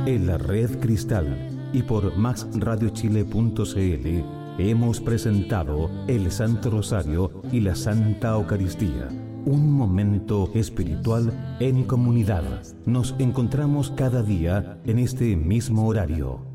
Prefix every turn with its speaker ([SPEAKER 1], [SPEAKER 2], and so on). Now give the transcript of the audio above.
[SPEAKER 1] En la Red Cristal y por maxradiochile.cl hemos presentado el Santo Rosario y la Santa Eucaristía. Un momento espiritual en comunidad. Nos encontramos cada día en este mismo horario.